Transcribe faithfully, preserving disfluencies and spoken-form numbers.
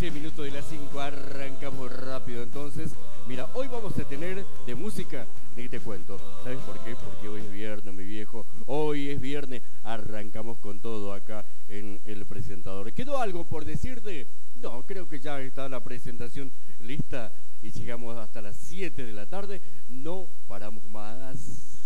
quince minutos de las cinco, arrancamos rápido. Entonces, mira, hoy vamos a tener de música, ni te cuento. ¿Sabes por qué? Porque hoy es viernes, mi viejo. Hoy es viernes, arrancamos con todo acá en El Presentador. ¿Quedó algo por decirte? No, creo que ya está la presentación lista y llegamos hasta las siete de la tarde. No paramos más.